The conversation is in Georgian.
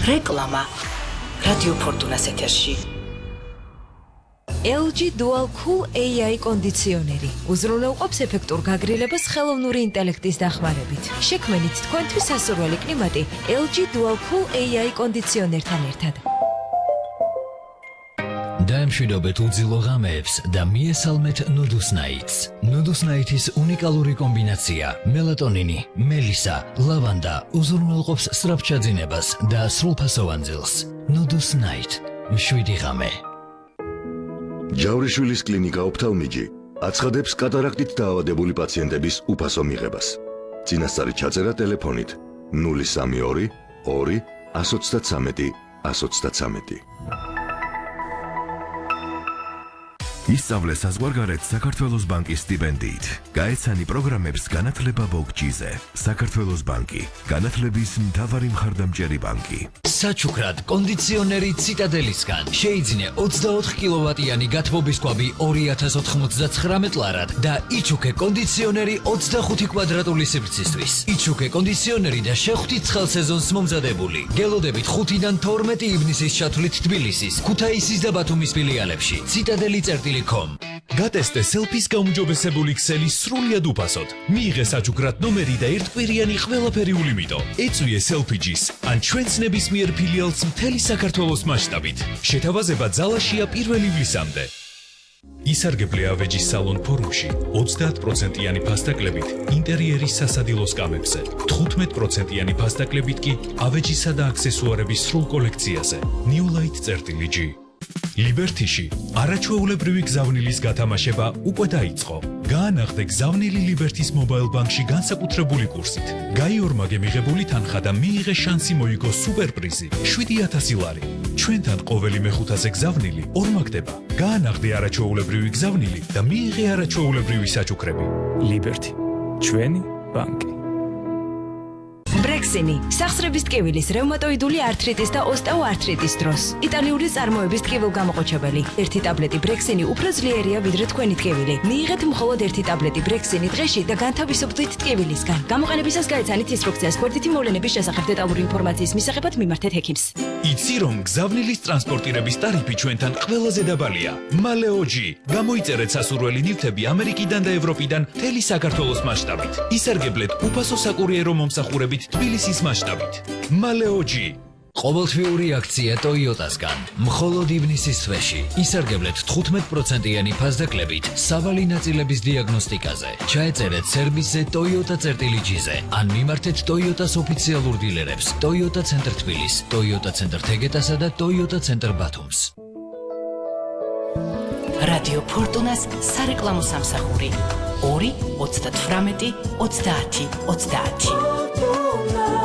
რეკლამა რადიო ფორტუნას ეთერში. LG Dual Cool AI კონდიციონერი უზრუნველყოფს ეფექტურ გაგრილებას ხელოვნური ინტელექტის დახმარებით. შექმნით თქვენთვის სასურველი კლიმატი LG Dual Cool AI კონდიციონერთან ერთად. დაემშვიდობეთ უძილო ღამეებს და მიესალმეთ Nodus Nights. Nodus Nights-ის უნიკალური კომბინაცია მელატონინი, მელისა, ლავანდა უზრუნველყოფს სწრაფჩაძინებას და სრულფასოვან ძილს. Nodus Night. მშვიდი ღამე. ჯავრიშვილის კლინიკა ოფთალმიჯი აცხადებს კატარაქტით დაავადებული პაციენტების უფასო მიღებას. წინასწარი ჩაწერა ტელეფონით 032 2 133 133. ისწავლე საზღვარგარეთ საქართველოს ბანკის სტიპენდიით. გაეცანი პროგრამებს განათლება ბოგჯიზე. საქართველოს ბანკი, განათლების მთავარი მხარდამჭერი ბანკი. საჩუქრად კონდიციონერი ციტადელისგან შეიძინე 24 კილოვატიანი გათბობის კვაბი 2099 ლარად და იჩუქე კონდიციონერი 25 კვადრატული სივრცისთვის. იჩუქე კონდიციონერი და შეხვდით ცხელ სეზონს მომზადებული. გელოდებით 5-დან 12 ივნისის ჩათვლით თბილისის, ქუთაისის და ბათუმის ფილიალებში. citadeli.com. გატესტე სელფის გაუმჯობესებული ქსელი სრულიად უფასოდ. მიიღე საჩუქრად ნომერი და ერთკვირიანი ყველაფერი ულიმიტო. ეწვიე სელფიჯის ან ჩვენს ნებისმიერ ფილიალს მთელი საქართველოს მასშტაბით. შეთავაზება ძალაშია 1 ივლისამდე. ისარგებლე ავეჯის სალონ ფორუმში 30%-იანი ფასდაკლებით ინტერიერის სასადილო სკამებზე, 15%-იანი ფასდაკლებით კი ავეჯისა და აქსესუარების სრულ კოლექციაზე. New Light.G. ლიბერთიში არაჩვეულებრივი გზავნილის გათამაშება უკვე დაიწყო. გაანახდე გზავნილი ლიბერთის მობაილ ბანკში განსაკუთრებული კურსით. გაიორმაგე მიღებული თანხა და მიიღე შანსი მოიგო სუპერპრიზი 7000 ლარი. ჩვენთან ყოველი მეხუთაზე გზავნილი ორმაგდება. გაანახდე არაჩვეულებრივი გზავნილი და მიიღე არაჩვეულებრივი საჩუქრები. ლიბერთი, ჩვენი ბანკი. ბრექსინი სახსრების ტკივილის, რევმატოიდული ართრიტის და ოსტეოართრიტის დროს. იტალიური წარმოების ტკივილგამოყოჩებელი. ერთი ტაბლეტი ბრექსინი უფრო ძლიერია ვიდრე თქვენი ტკივილი. მიიღეთ მხოლოდ ერთი ტაბლეტი ბრექსინი დღეში და განთავისუფლდით ტკივილისგან. გამოყენებისას გაეცანით ინსტრუქციას გვერდითი მოვლენების შესახებ დეტალური ინფორმაციის მისაღებად მიმართეთ ექიმს. იცი რომ გზავნილის ტრანსპორტირების ტარიფი ჩვენთან ყველაზე დაბალია. მალეოჯი. გამოიწერეთ სასურველი ნივთები ამერიკიდან და ევროპიდან მთელი საქართველოს მასშტაბით. ისარგებლეთ უფასო საკურიერო მომსახურებით თბილისის მასშტაბით. მალეოჯი. ყოველთვიური აქცია Toyota-სგან. მხოლოდ ივნისის თვეში ისარგებლეთ 15%-იანი ფასდაკლებით სავალი ნაწილების დიაგნოსტიკაზე. ჩაეწერეთ სერვისზე Toyota.G-ზე ან მიმართეთ Toyota-s ოფიციალურ დილერებს Toyota Center თბილის, Toyota Center თეგეტასა და Toyota Center ბათუმს. რადიო ფორტუნას სარეკლამო სამსახური 2 38 30 30.